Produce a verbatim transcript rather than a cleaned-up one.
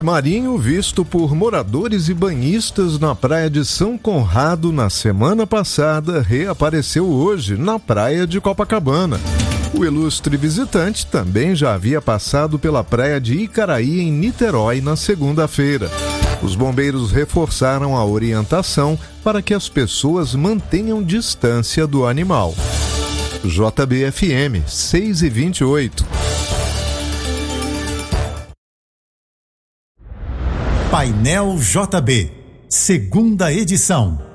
Marinho visto por moradores e banhistas na praia de São Conrado na semana passada reapareceu hoje na praia de Copacabana. O ilustre visitante também já havia passado pela praia de Icaraí, em Niterói, na segunda-feira. Os bombeiros reforçaram a orientação para que as pessoas mantenham distância do animal. J B F M seis e vinte e oito. Painel J B, segunda edição.